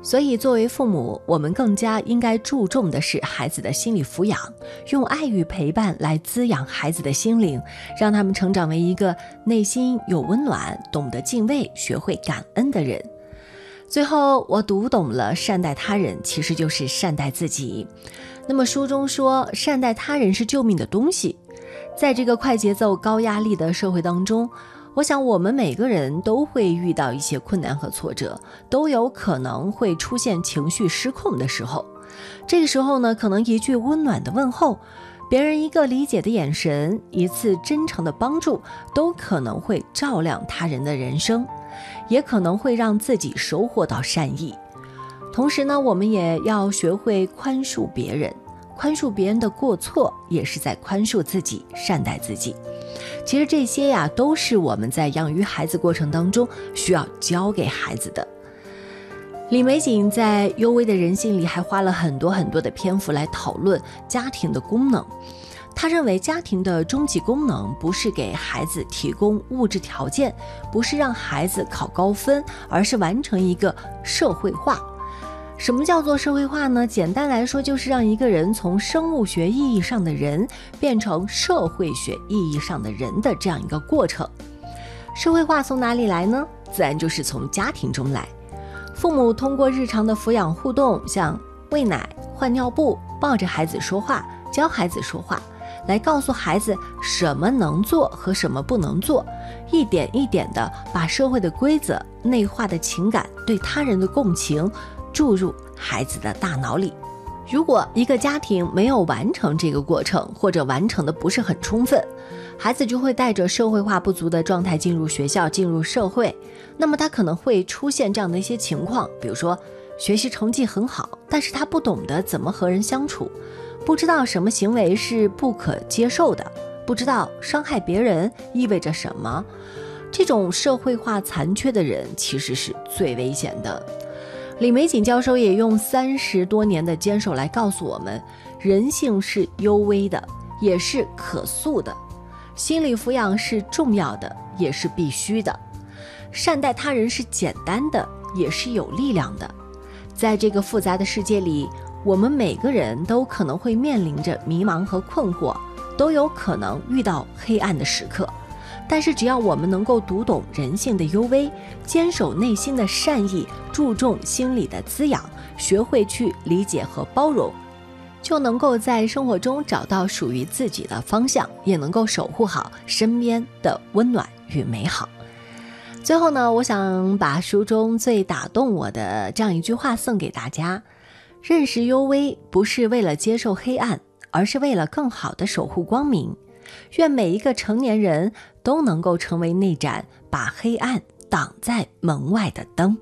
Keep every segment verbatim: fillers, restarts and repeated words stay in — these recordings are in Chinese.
所以作为父母，我们更加应该注重的是孩子的心理抚养，用爱与陪伴来滋养孩子的心灵，让他们成长为一个内心有温暖、懂得敬畏、学会感恩的人。最后我读懂了，善待他人其实就是善待自己。那么书中说，善待他人是救命的东西。在这个快节奏、高压力的社会当中，我想我们每个人都会遇到一些困难和挫折，都有可能会出现情绪失控的时候。这个时候呢，可能一句温暖的问候，别人一个理解的眼神，一次真诚的帮助，都可能会照亮他人的人生，也可能会让自己收获到善意。同时呢，我们也要学会宽恕别人，宽恕别人的过错，也是在宽恕自己，善待自己。其实这些呀，都是我们在养育孩子过程当中需要教给孩子的。李玫瑾在《幽微的人性》里还花了很多很多的篇幅来讨论家庭的功能。他认为家庭的终极功能不是给孩子提供物质条件，不是让孩子考高分，而是完成一个社会化。什么叫做社会化呢？简单来说，就是让一个人从生物学意义上的人变成社会学意义上的人的这样一个过程。社会化从哪里来呢？自然就是从家庭中来。父母通过日常的抚养互动，像喂奶、换尿布、抱着孩子说话、教孩子说话，来告诉孩子什么能做和什么不能做，一点一点地把社会的规则、内化的情感、对他人的共情注入孩子的大脑里。如果一个家庭没有完成这个过程，或者完成的不是很充分，孩子就会带着社会化不足的状态进入学校，进入社会。那么他可能会出现这样的一些情况，比如说学习成绩很好，但是他不懂得怎么和人相处，不知道什么行为是不可接受的，不知道伤害别人意味着什么。这种社会化残缺的人其实是最危险的。李玫瑾教授也用三十多年的坚守来告诉我们，人性是幽微的，也是可塑的，心理抚养是重要的，也是必须的，善待他人是简单的，也是有力量的。在这个复杂的世界里，我们每个人都可能会面临着迷茫和困惑，都有可能遇到黑暗的时刻。但是只要我们能够读懂人性的幽微，坚守内心的善意，注重心理的滋养，学会去理解和包容，就能够在生活中找到属于自己的方向，也能够守护好身边的温暖与美好。最后呢，我想把书中最打动我的这样一句话送给大家：认识幽微，不是为了接受黑暗，而是为了更好地守护光明。愿每一个成年人都能够成为那盏把黑暗挡在门外的灯。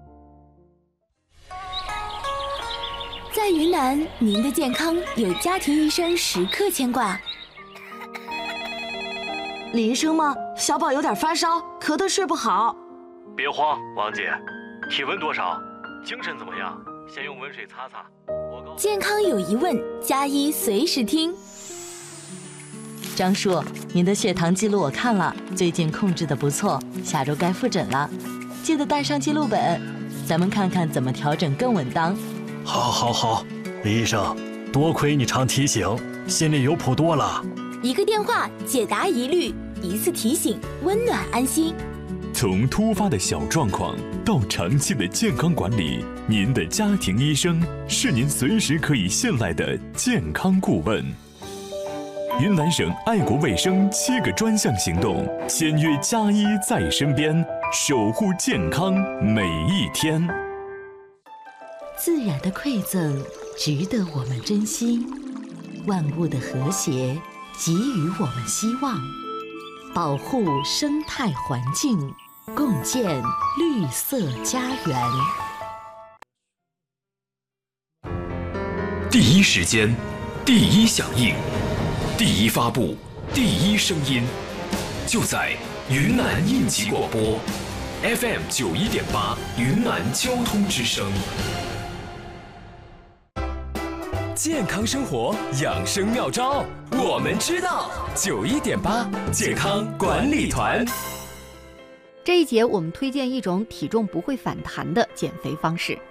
在云南，您的健康有家庭医生时刻牵挂。 李医生吗？小宝有点发烧，咳得睡不好。 别慌，王姐，体温多少？精神怎么样？先用温水擦擦。 健康有疑问，加医随时听。 张叔，您的血糖记录我看了，最近控制得不错，下周该复诊了，记得带上记录本，咱们看看怎么调整更稳当。 好，好，好，李医生，多亏你常提醒，心里有谱多了。 一个电话解答疑虑，一次提醒，温暖安心。 从突发的小状况到长期的健康管理，您的家庭医生是您随时可以信赖的健康顾问。云南省爱国卫生七个专项行动，签约加医在身边，守护健康每一天。 自然的馈赠值得我们珍惜，万物的和谐给予我们希望，保护生态环境，共建绿色家园。 第一时间，第一响应，第一发布，第一声音，就在云南应急广播 F M 九一点八云南交通之声。健康生活养生妙招，我们知道。九一点八健康管理团。 这一节我们推荐一种体重不会反弹的减肥方式。